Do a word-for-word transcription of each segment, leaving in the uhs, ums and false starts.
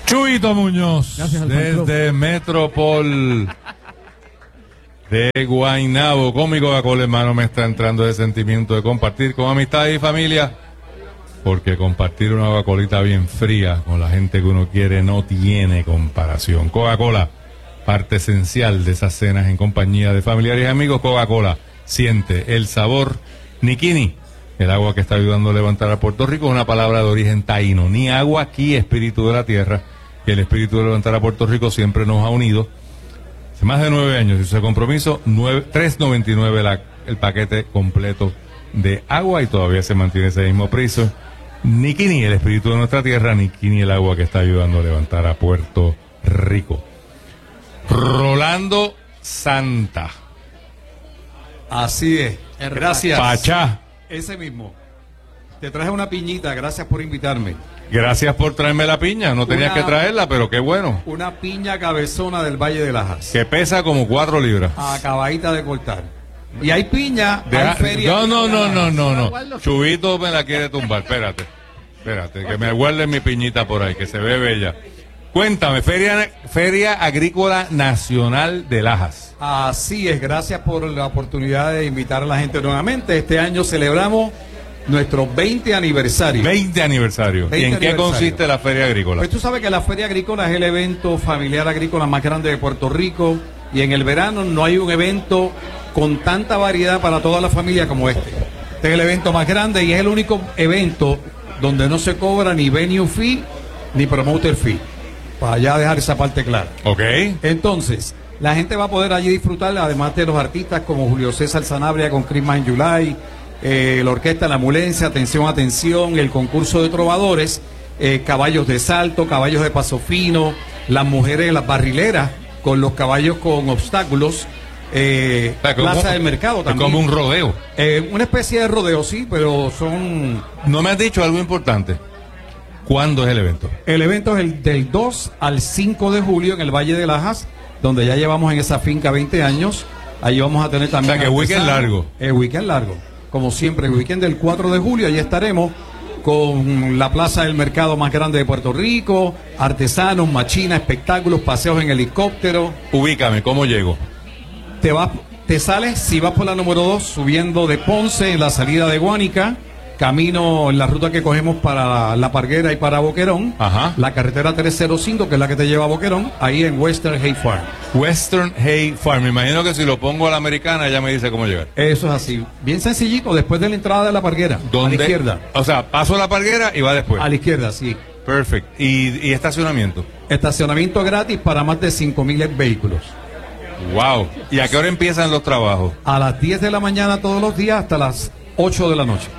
Chuito Muñoz, desde Metropol de Guaynabo. Cómico Coca-Cola, hermano, me está entrando ese sentimiento de compartir con amistad y familia, porque compartir una Coca-Colita bien fría con la gente que uno quiere no tiene comparación. Coca-Cola, parte esencial de esas cenas en compañía de familiares y amigos. Coca-Cola, siente el sabor. Nikini, el agua que está ayudando a levantar a Puerto Rico, es una palabra de origen taíno. Ni agua aquí, espíritu de la tierra, que el espíritu de levantar a Puerto Rico siempre nos ha unido. Hace más de nueve años hizo ese compromiso, tres noventa y nueve la, el paquete completo de agua, y todavía se mantiene ese mismo precio. Nikini, el espíritu de nuestra tierra, Nikini, el agua que está ayudando a levantar a Puerto Rico. Rolando Santa. Así es. Gracias. Pachá. Ese mismo. Te traje una piñita, gracias por invitarme. Gracias por traerme la piña, no tenías Una- que traerla, pero qué bueno. Una piña cabezona del Valle de Lajas. Que pesa como cuatro libras. Acabadita de cortar. Y hay piña, Deja- hay feria. no, no, no, no, no, no. Chubito me la quiere tumbar, espérate. Espérate, que me guarde mi piñita por ahí, que se ve bella. Cuéntame, Feria, Feria Agrícola Nacional de Lajas. Así es, gracias por la oportunidad de invitar a la gente nuevamente. Este año celebramos nuestro veinte aniversario. veinte aniversario. ¿Y en qué aniversario. consiste la Feria Agrícola? Pues tú sabes que la Feria Agrícola es el evento familiar agrícola más grande de Puerto Rico, y en el verano no hay un evento con tanta variedad para toda la familia como este. Este es el evento más grande y es el único evento donde no se cobra ni venue fee ni promoter fee. Para ya dejar esa parte clara. Ok. Entonces, la gente va a poder allí disfrutar, además de los artistas como Julio César Sanabria con Christmas in July, eh, la orquesta La Mulencia, atención, atención, el concurso de trovadores, eh, caballos de salto, caballos de paso fino, las mujeres en las barrileras con los caballos con obstáculos, eh, O sea, como- plaza del mercado Es también. como un rodeo. Eh, una especie de rodeo, sí, pero son... No me has dicho algo importante. ¿Cuándo es el evento? El evento es el del dos al cinco de julio en el Valle de Lajas, donde ya llevamos en esa finca veinte años. Ahí vamos a tener también... O sea, que weekend artesanos. largo. El weekend largo. Como siempre, el weekend del cuatro de julio, allí estaremos con la plaza del mercado más grande de Puerto Rico, artesanos, machinas, espectáculos, paseos en helicóptero. Ubícame, ¿cómo llego? Te vas, te sales, si vas por la número dos, subiendo de Ponce en la salida de Guánica, camino en la ruta que cogemos para La Parguera y para Boquerón, Ajá. la carretera trescientos cinco, que es la que te lleva a Boquerón, ahí en Western Hay Farm. Western Hay Farm. Me imagino que si lo pongo a la americana, ella me dice cómo llegar. Eso es así, bien sencillito, después de la entrada de La Parguera, ¿Dónde? a la izquierda. O sea, paso la parguera y va después. A la izquierda, sí. Perfecto. ¿Y, y estacionamiento? Estacionamiento gratis para más de cinco mil vehículos. Wow. ¿Y a qué hora empiezan los trabajos? A las diez de la mañana todos los días hasta las ocho de la noche.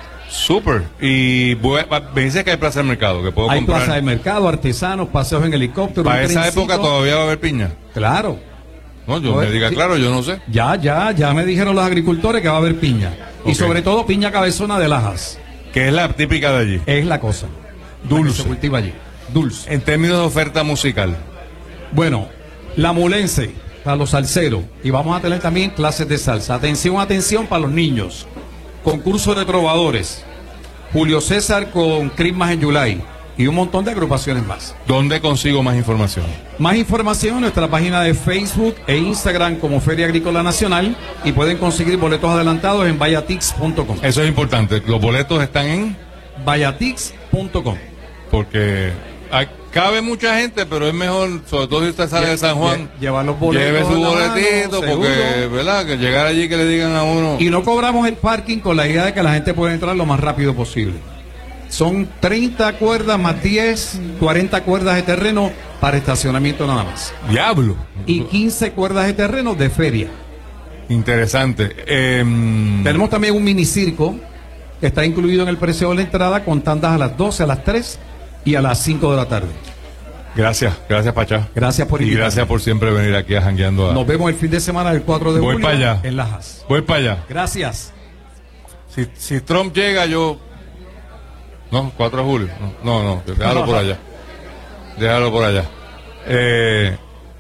Súper. Y voy- me dice que hay plaza del mercado, que puedo Hay comprar. plaza de mercado, artesanos, paseos en helicóptero. Para un esa trencito. época todavía va a haber piña. Claro. No, yo No, me diga sí. claro, yo no sé. Ya, ya, ya me dijeron los agricultores que va a haber piña. Y Ok. sobre todo piña cabezona de Lajas. Que es la típica de allí. Es la cosa. Dulce. La que se cultiva allí. Dulce. En términos de oferta musical. Bueno, la mulense para los salseros. Y vamos a tener también clases de salsa. Atención, atención para los niños. Concurso de trovadores. Julio César con Christmas in July. Y un montón de agrupaciones más. ¿Dónde consigo más información? Más información en nuestra página de Facebook e Instagram como Feria Agrícola Nacional, y pueden conseguir boletos adelantados en vayatix punto com. Eso es importante. Los boletos están en... vayatix punto com. Porque hay- cabe mucha gente, pero es mejor, sobre todo si usted sale de San Juan, Lle- llevar los boletos lleve su en la mano, boletito, porque, seguro. ¿verdad? Que llegar allí que le digan a uno... Y no cobramos el parking con la idea de que la gente pueda entrar lo más rápido posible. Son treinta cuerdas más diez, cuarenta cuerdas de terreno para estacionamiento nada más. Diablo. Y quince cuerdas de terreno de feria. Interesante. Em, Tenemos también un minicirco que está incluido en el precio de la entrada, con tandas a las doce, a las tres y a las cinco de la tarde. Gracias, gracias Pachá. Gracias por Y invitarme. gracias por siempre venir aquí a jangueando. A... Nos vemos el fin de semana del cuatro de Voy julio para allá. en Lajas. Voy para allá. Gracias. Si, si Trump llega, yo... No, cuatro de julio. No, no, no, déjalo por allá. Déjalo por allá. Eh...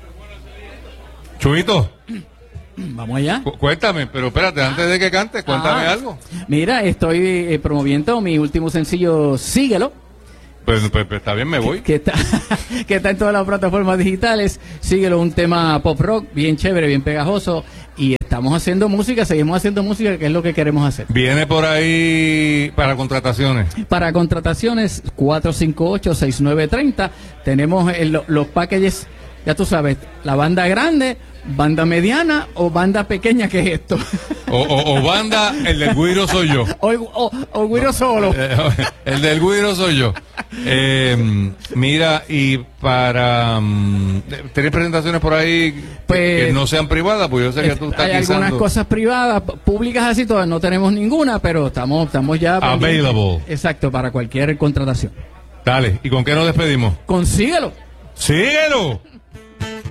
Chubito, Vamos allá. cu- cuéntame, pero espérate, antes de que cantes, cuéntame Ah, algo. Mira, estoy eh, promoviendo mi último sencillo, Síguelo. Pues, pues, pues está bien, me voy. Que está, que está en todas las plataformas digitales. Síguelo, un tema pop rock, bien chévere, bien pegajoso. Y estamos haciendo música, seguimos haciendo música, que es lo que queremos hacer. Viene por ahí para contrataciones. Para contrataciones, cuatro cinco ocho, seis nueve tres cero. Tenemos el, los packages, ya tú sabes, la banda grande, banda mediana o banda pequeña, que es esto. O, o, o banda, el del güiro soy yo. O, o, o güiro solo. El del güiro soy yo. Eh, mira, y para... Um, ¿tenés presentaciones por ahí pues, que, que no sean privadas? Pues yo sé que tú estás hay guisando. algunas cosas privadas, públicas así, todavía no tenemos ninguna, pero estamos, estamos ya... Available. Pendientes. Exacto, para cualquier contratación. Dale, ¿y con qué nos despedimos? Consíguelo. ¡Síguelo!